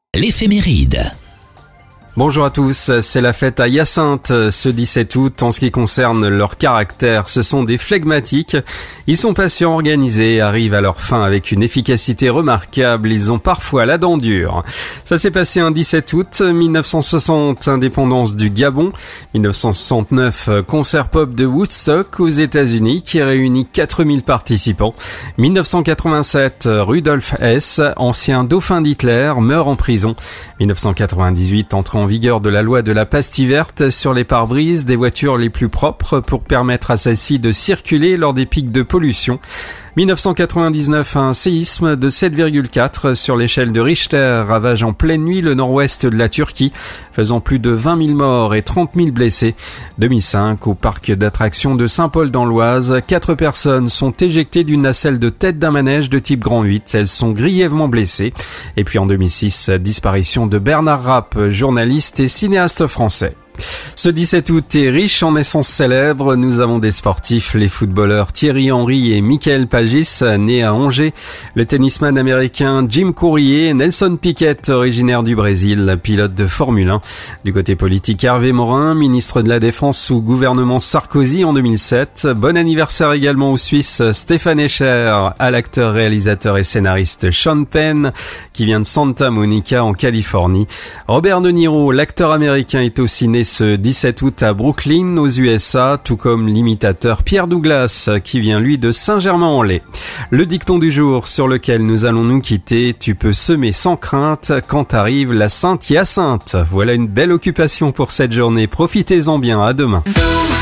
L'éphéméride. Bonjour à tous, c'est la fête à Hyacinthe ce 17 août. En ce qui concerne leur caractère, ce sont des flegmatiques. Ils sont patients, organisés et arrivent à leur fin avec une efficacité remarquable. Ils ont parfois la dent dure. Ça s'est passé un 17 août 1960, indépendance du Gabon. 1969, concert pop de Woodstock aux États-Unis qui réunit 4000 participants. 1987, Rudolf Hess, ancien dauphin d'Hitler, meurt en prison. 1998, entrée en vigueur de la loi de la pastille verte sur les pare-brises des voitures les plus propres pour permettre à celles-ci de circuler lors des pics de pollution. 1999, un séisme de 7,4 sur l'échelle de Richter ravage en pleine nuit le nord-ouest de la Turquie, faisant plus de 20 000 morts et 30 000 blessés. 2005, au parc d'attractions de Saint-Paul dans l'Oise, 4 personnes sont éjectées d'une nacelle de tête d'un manège de type Grand 8. Elles sont grièvement blessées. Et puis en 2006, disparition de Bernard Rapp, journaliste et cinéaste français. Ce 17 août est riche en naissances célèbres. Nous avons des sportifs, les footballeurs Thierry Henry et Michael Pagis, nés à Angers, le tennisman américain Jim Courier, Nelson Piquet, originaire du Brésil, pilote de Formule 1. Du côté politique, Hervé Morin, ministre de la Défense sous gouvernement Sarkozy en 2007. Bon anniversaire également au Suisse Stéphane Escher, à l'acteur, réalisateur et scénariste Sean Penn, qui vient de Santa Monica en Californie. Robert De Niro, l'acteur américain, est aussi né ce 17 août à Brooklyn, aux USA, tout comme l'imitateur Pierre Douglas, qui vient lui de Saint-Germain-en-Laye. Le dicton du jour sur lequel nous allons nous quitter: tu peux semer sans crainte quand arrive la Sainte Hyacinthe. Voilà une belle occupation pour cette journée. Profitez-en bien, à demain.